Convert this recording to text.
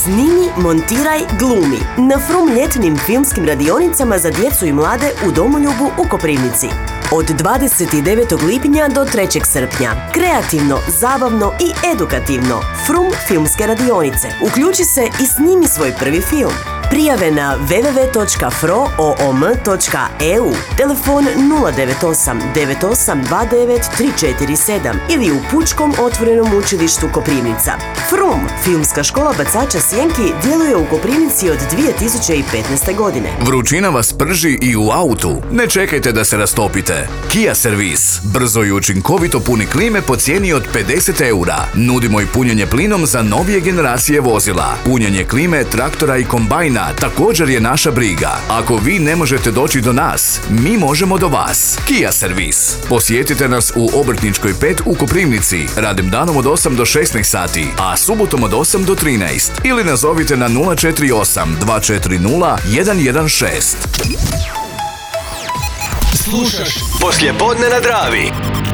Snimi, montiraj, glumi na Frum ljetnim filmskim radionicama za djecu i mlade u Domoljubu u Koprivnici. Od 29. lipnja do 3. srpnja. Kreativno, zabavno i edukativno. Frum filmske radionice. Uključi se i snimi svoj prvi film. Prijave na www.froom.eu, telefon 098 9829 347 ili u Pučkom otvorenom učilištu Koprivnica. Frum, filmska škola bacača sjenki, djeluje u Koprivnici od 2015. godine. Vrućina vas prži i u autu. Ne čekajte da se rastopite. Kia Servis. Brzo i učinkovito puni klime po cijeni od 50 eura. Nudimo i punjenje plinom za novije generacije vozila. Punjenje klime, traktora i kombajna također je naša briga. Ako vi ne možete doći do nas, mi možemo do vas. Kia Servis. Posjetite nas u Obrtničkoj 5 u Koprivnici, radnim danom od 8 do 16 sati, a subotom od 8 do 13. Ili nazovite na 048 240 116. Slušaš Poslijepodne na Dravi.